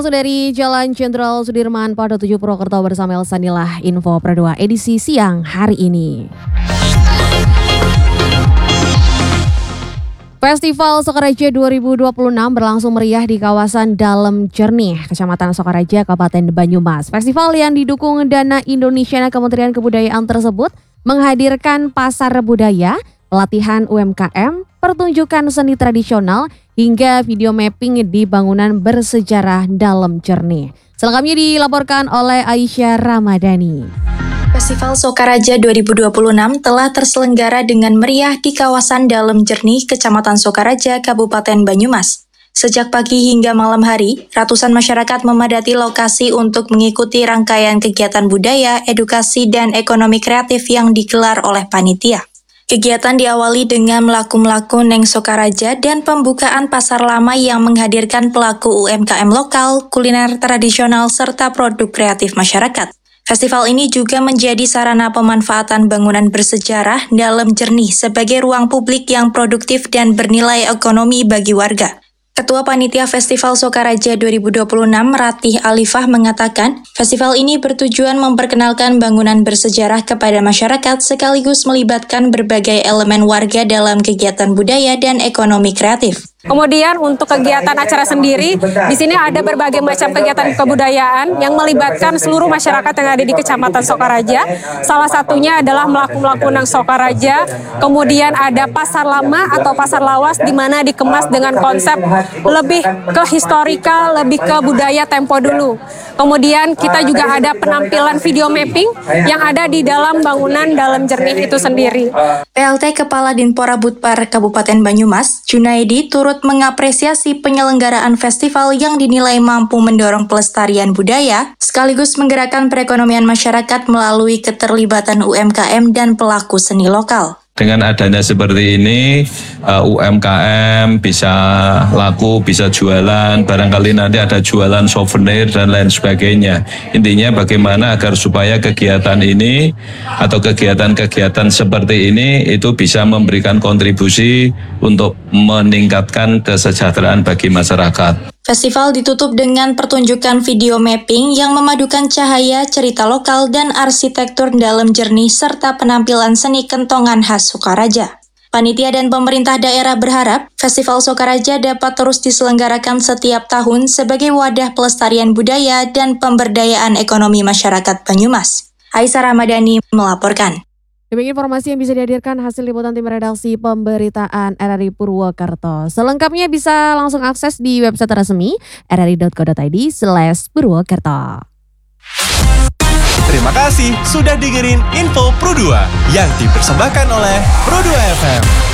Dari Jalan Jenderal Sudirman pada 7 Purwokerto bersama Elsa Nila, Info Pro 2 edisi siang hari ini. Festival Sokaraja 2026 berlangsung meriah di kawasan Dalem Jernih, Kecamatan Sokaraja, Kabupaten Banyumas. Festival yang didukung dana Indonesia Kementerian Kebudayaan tersebut menghadirkan pasar budaya, pelatihan UMKM, pertunjukan seni tradisional, hingga video mapping di bangunan bersejarah Dalem Jernih. Selengkapnya dilaporkan oleh Aisyah Ramadhani. Festival Sokaraja 2026 telah terselenggara dengan meriah di kawasan Dalem Jernih, Kecamatan Sokaraja, Kabupaten Banyumas. Sejak pagi hingga malam hari, ratusan masyarakat memadati lokasi untuk mengikuti rangkaian kegiatan budaya, edukasi, dan ekonomi kreatif yang digelar oleh panitia. Kegiatan diawali dengan melaku-melaku Neng Sokaraja dan pembukaan pasar lama yang menghadirkan pelaku UMKM lokal, kuliner tradisional, serta produk kreatif masyarakat. Festival ini juga menjadi sarana pemanfaatan bangunan bersejarah Dalem Jernih sebagai ruang publik yang produktif dan bernilai ekonomi bagi warga. Ketua Panitia Festival Sokaraja 2026 Ratih Alifah mengatakan, festival ini bertujuan memperkenalkan bangunan bersejarah kepada masyarakat sekaligus melibatkan berbagai elemen warga dalam kegiatan budaya dan ekonomi kreatif. Kemudian untuk kegiatan acara sendiri, di sini ada berbagai macam kegiatan kebudayaan yang melibatkan seluruh masyarakat yang ada di Kecamatan Sokaraja. Salah satunya adalah melaku-melaku Neng Sokaraja, kemudian ada pasar lama atau pasar lawas di mana dikemas dengan konsep lebih ke historikal, lebih ke budaya tempo dulu. Kemudian kita juga ada penampilan video mapping yang ada di dalam bangunan Dalem Jernih itu sendiri. PLT Kepala Dinpora Budpar Kabupaten Banyumas, Junaidi, turut mengapresiasi penyelenggaraan festival yang dinilai mampu mendorong pelestarian budaya, sekaligus menggerakkan perekonomian masyarakat melalui keterlibatan UMKM dan pelaku seni lokal. Dengan adanya seperti ini, UMKM bisa laku, bisa jualan, barangkali nanti ada jualan souvenir dan lain sebagainya. Intinya bagaimana agar supaya kegiatan ini atau kegiatan-kegiatan seperti ini itu bisa memberikan kontribusi untuk meningkatkan kesejahteraan bagi masyarakat. Festival ditutup dengan pertunjukan video mapping yang memadukan cahaya, cerita lokal, dan arsitektur Dalem Jernih serta penampilan seni kentongan khas Sokaraja. Panitia dan pemerintah daerah berharap Festival Sokaraja dapat terus diselenggarakan setiap tahun sebagai wadah pelestarian budaya dan pemberdayaan ekonomi masyarakat Banyumas. Aisyah Ramadhani melaporkan. Demikian informasi yang bisa dihadirkan hasil liputan tim redaksi pemberitaan RRI Purwokerto. Selengkapnya bisa langsung akses di website resmi rri.co.id/Purwokerto. Terima kasih sudah dengerin Info Pro 2 yang dipersembahkan oleh Pro 2 FM.